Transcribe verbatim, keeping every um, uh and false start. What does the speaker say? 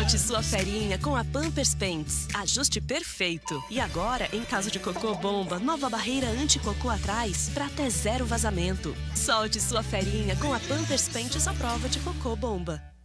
Solte sua ferinha com a Pampers Pants. Ajuste perfeito. E agora, em caso de cocô bomba, nova barreira anti-cocô atrás para até zero vazamento. Solte sua ferinha com a Pampers Pants à prova de cocô bomba.